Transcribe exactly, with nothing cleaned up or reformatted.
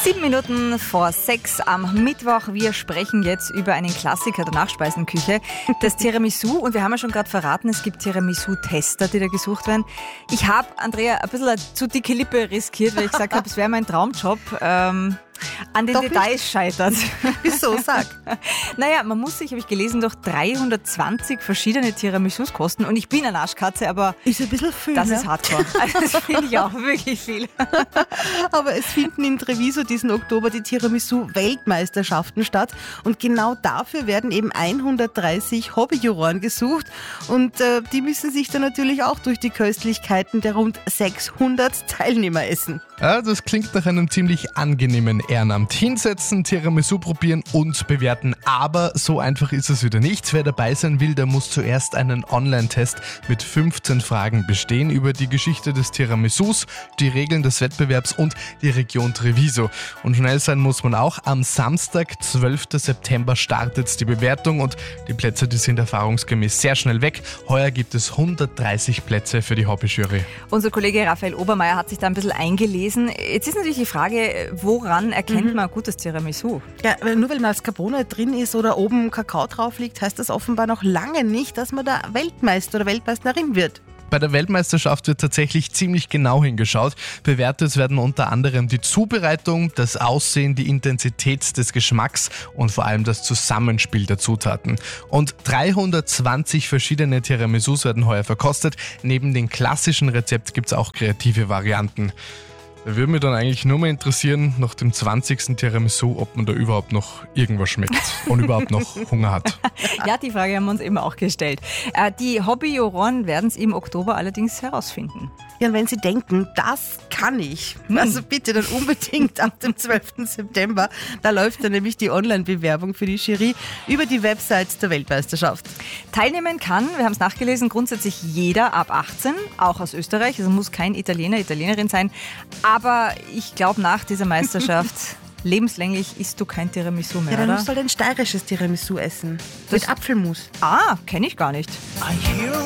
Sieben Minuten vor sechs am Mittwoch. Wir sprechen jetzt über einen Klassiker der Nachspeisenküche, das Tiramisu. Und wir haben ja schon gerade verraten, es gibt Tiramisu-Tester, die da gesucht werden. Ich habe, Andrea, ein bisschen eine zu dicke Lippe riskiert, weil ich gesagt habe, es wäre mein Traumjob. Ähm, An den Doch Details nicht. scheitert. Wieso? Sag. Naja, man muss sich, habe ich gelesen, durch dreihundertzwanzig verschiedene Tiramisus kosten. Und ich bin eine Arschkatze, aber Ist ein bisschen viel, das ne? ist hardcore. Also das finde ich auch wirklich viel. Aber es finden in Treviso diesen Oktober die Tiramisu-Weltmeisterschaften statt. Und genau dafür werden eben hundertdreißig Hobbyjuroren gesucht. Und äh, die müssen sich dann natürlich auch durch die Köstlichkeiten der rund sechshundert Teilnehmer essen. Ja, das klingt nach einem ziemlich angenehmen Ehrenamt. Hinsetzen, Tiramisu probieren und bewerten. Aber so einfach ist es wieder nicht. Wer dabei sein will, der muss zuerst einen Online-Test mit fünfzehn Fragen bestehen über die Geschichte des Tiramisus, die Regeln des Wettbewerbs und die Region Treviso. Und schnell sein muss man auch. Am Samstag, zwölften September, startet die Bewertung und die Plätze, die sind erfahrungsgemäß sehr schnell weg. Heuer gibt es hundertdreißig Plätze für die Hobbyjury. Unser Kollege Raphael Obermeier hat sich da ein bisschen eingelesen. Jetzt ist natürlich die Frage, woran erkennt man ein gutes Tiramisu? Ja, weil nur weil Mascarpone drin ist oder oben Kakao drauf liegt, heißt das offenbar noch lange nicht, dass man da Weltmeister oder Weltmeisterin wird. Bei der Weltmeisterschaft wird tatsächlich ziemlich genau hingeschaut. Bewertet werden unter anderem die Zubereitung, das Aussehen, die Intensität des Geschmacks und vor allem das Zusammenspiel der Zutaten. Und dreihundertzwanzig verschiedene Tiramisus werden heuer verkostet. Neben dem klassischen Rezept gibt es auch kreative Varianten. Da würde mich dann eigentlich nur mal interessieren, nach dem zwanzigsten Tiramisu, ob man da überhaupt noch irgendwas schmeckt und überhaupt noch Hunger hat. Ja, die Frage haben wir uns eben auch gestellt. Äh, Die Hobbyjuroren werden es im Oktober allerdings herausfinden. Ja, und wenn Sie denken, das kann ich, also bitte dann unbedingt ab dem zwölften September. Da läuft dann nämlich die Online-Bewerbung für die Jury über die Website der Weltmeisterschaft. Teilnehmen kann, wir haben es nachgelesen, grundsätzlich jeder ab achtzehn, auch aus Österreich. Also muss kein Italiener, Italienerin sein. Aber ich glaube, nach dieser Meisterschaft lebenslänglich isst du kein Tiramisu mehr, Ja, dann oder? musst du halt ein steirisches Tiramisu essen. Das- Mit Apfelmus. Ah, kenne ich gar nicht.